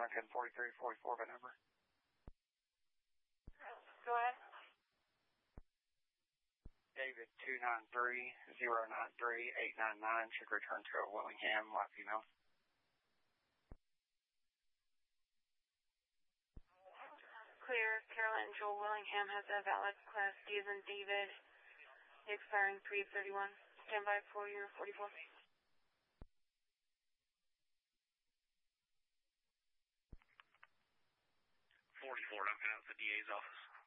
Joint 104344 by number. Go ahead. David 293-093-899 should return to a Willingham, white female. Clear. Caroline Joel Willingham has a valid Class D as in David, expiring 3/31. Stand by for your 44. 44, knocking out the DA's office.